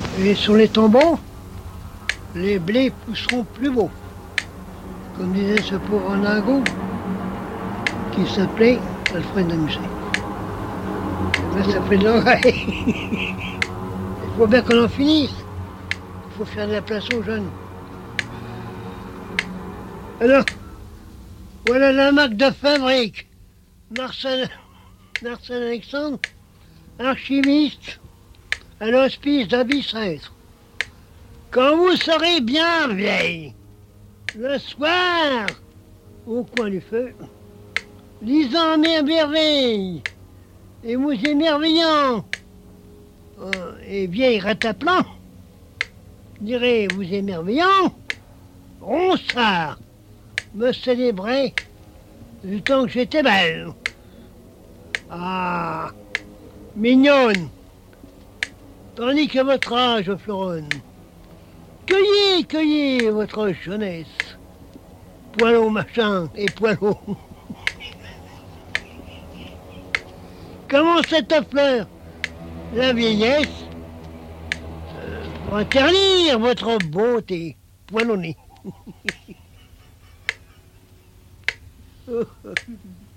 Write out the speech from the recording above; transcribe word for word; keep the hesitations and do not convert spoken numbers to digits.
Et sur les tombeaux, les blés pousseront plus beaux. Comme disait ce pauvre Nago qui s'appelait Alfred de Musset. Ben, ça fait de l'oreille. Il faut bien qu'on en finisse. Il faut faire de la place aux jeunes. Alors, voilà la marque de fabrique. Marcel, Marcel Alexandre, archiviste à l'hospice d'Abissêtre. Quand vous serez bien vieille, le soir, au coin du feu, lisant mes merveilles, et vous émerveillant, euh, et vieille rataplan, direz vous émerveillant, Ronsard me célébrait du temps que j'étais belle. Ah, mignonne, tandis que votre âge fleuronne. Cueillez, cueillez votre jeunesse, poileau machin et poileau. Comment cette fleur, la vieillesse, euh, pour ternir votre beauté poilonnée.